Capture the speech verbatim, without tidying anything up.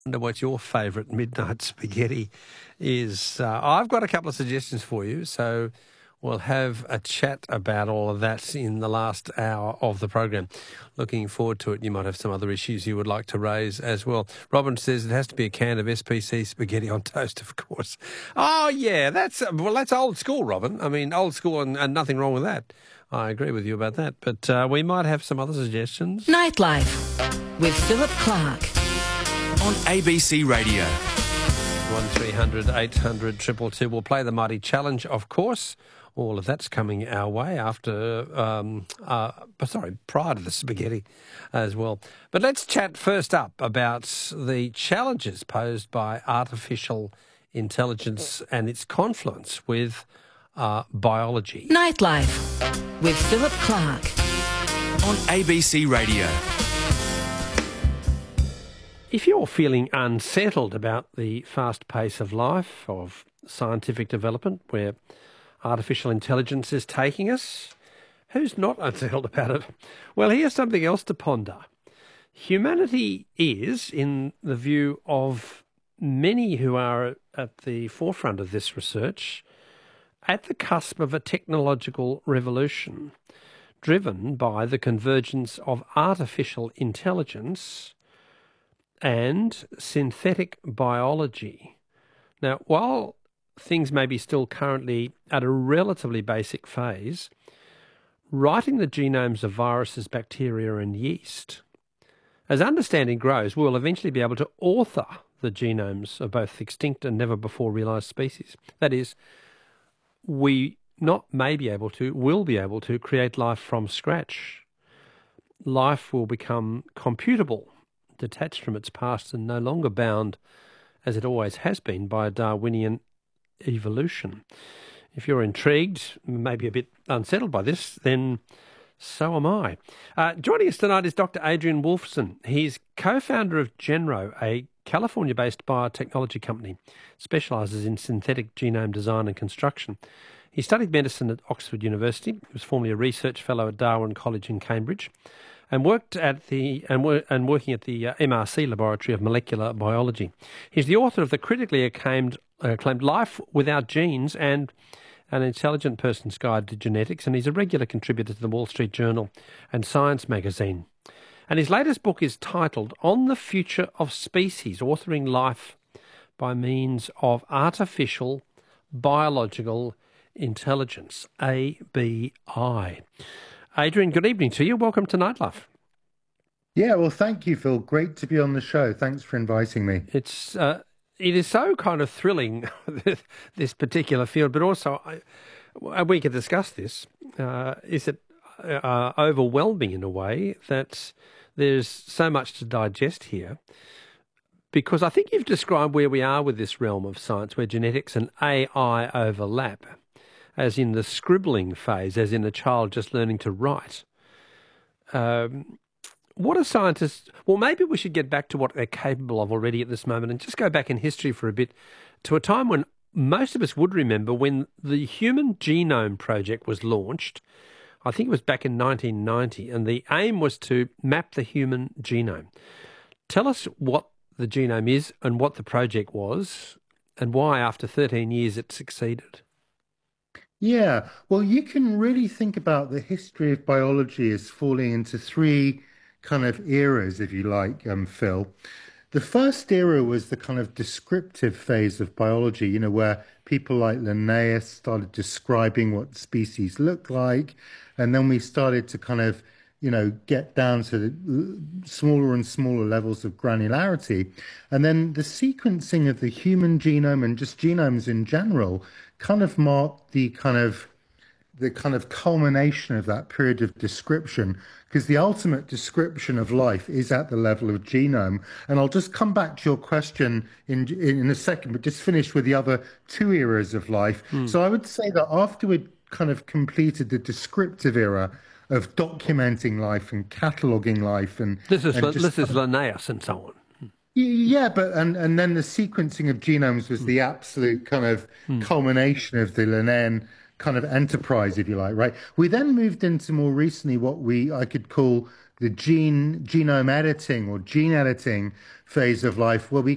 Wonder what your favourite midnight spaghetti is. Uh, I've got a couple of suggestions for you, so we'll have a chat about all of that in the last hour of the program. Looking forward to it. You might have some other issues you would like to raise as well. Robin says it has to be a can of S P C spaghetti on toast, of course. Oh, yeah, that's well, that's old school, Robin. I mean, old school and, and nothing wrong with that. I agree with you about that. But uh, we might have some other suggestions. Nightlife with Philip Clark. On A B C Radio. one three hundred eight hundred two two two. We'll play the Mighty Challenge, of course. All of that's coming our way after, um, uh, sorry, prior to the spaghetti as well. But let's chat first up about the challenges posed by artificial intelligence and its confluence with uh, biology. Nightlife with Philip Clark. On A B C Radio. If you're feeling unsettled about the fast pace of life, of scientific development, where artificial intelligence is taking us, who's not unsettled about it? Well, here's something else to ponder. Humanity is, in the view of many who are at the forefront of this research, at the cusp of a technological revolution driven by the convergence of artificial intelligence and synthetic biology. Now, while things may be still currently at a relatively basic phase, writing the genomes of viruses, bacteria and yeast, as understanding grows, we'll eventually be able to author the genomes of both extinct and never before realised species. That is, we not may be able to, will be able to create life from scratch. Life will become computable, detached from its past and no longer bound, as it always has been, by Darwinian evolution. If you're intrigued, maybe a bit unsettled by this, then so am I. Uh, joining us tonight is Doctor Adrian Wolfson. He's co-founder of Genro, a California-based biotechnology company, specialises in synthetic genome design and construction. He studied medicine at Oxford University. He was formerly a research fellow at Darwin College in Cambridge, and worked at the and, wor- and working at the uh, M R C Laboratory of Molecular Biology. He's the author of the critically acclaimed, uh, acclaimed Life Without Genes and An Intelligent Person's Guide to Genetics, and he's a regular contributor to the Wall Street Journal and Science magazine. And his latest book is titled On the Future of Species, Authoring Life by Means of Artificial Biological Intelligence, A B I. Adrian, good evening to you. Welcome to Nightlife. Yeah, well, thank you, Phil. Great to be on the show. Thanks for inviting me. It's uh, it is so kind of thrilling, this particular field, but also uh, we could discuss this. Uh, is it uh, overwhelming in a way that there's so much to digest here? Because I think you've described where we are with this realm of science, where genetics and A I overlap, as in the scribbling phase, as in a child just learning to write. Um, what are scientists... Well, maybe we should get back to what they're capable of already at this moment and just go back in history for a bit to a time when most of us would remember when the Human Genome Project was launched. I think it was back in nineteen ninety, and the aim was to map the human genome. Tell us what the genome is and what the project was and why, after thirteen years, it succeeded. Yeah, well, you can really think about the history of biology as falling into three kind of eras, if you like, um, Phil. The first era was the kind of descriptive phase of biology, you know, where people like Linnaeus started describing what species look like, and then we started to kind of, you know, get down to the smaller and smaller levels of granularity. And then the sequencing of the human genome and just genomes in general kind of marked the kind of the kind of culmination of that period of description, because the ultimate description of life is at the level of genome. And I'll just come back to your question in in a second, but just finish with the other two eras of life. Mm. So I would say that after we'd kind of completed the descriptive era of documenting life and cataloguing life, and this is and this is Linnaeus and so on. Yeah, but and and then the sequencing of genomes was the absolute kind of mm. culmination of the Linnaean kind of enterprise, if you like, right? We then moved into more recently what we I could call the gene genome editing or gene editing phase of life, where we